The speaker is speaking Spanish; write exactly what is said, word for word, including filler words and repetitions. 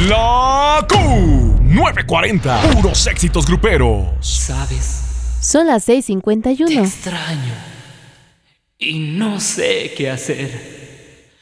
La Q novecientos cuarenta, puros éxitos gruperos. ¿Sabes? Son las seis cincuenta y Te uno. extraño y no sé qué hacer.